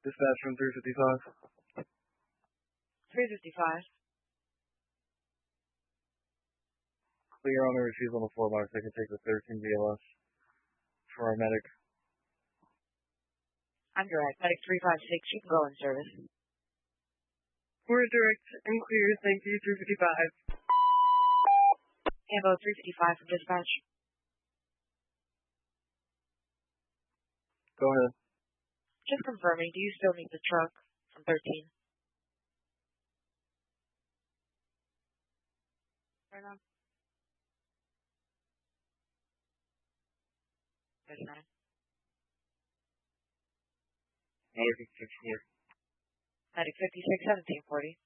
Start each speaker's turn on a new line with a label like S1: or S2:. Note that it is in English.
S1: Dispatch from 355.
S2: 355.
S1: Clear on the refusal on the 4 marks. I can take the 13 BLS for our medic.
S2: I'm direct. Medic 356. You can go in service.
S3: We're direct and clear. Thank you. 355.
S2: Ambo 355 from dispatch.
S1: Go ahead.
S2: Just confirming, do you still need the truck from 13? Right now? Yes, ma'am.
S1: Medic 56.
S2: Medic 56, 1740.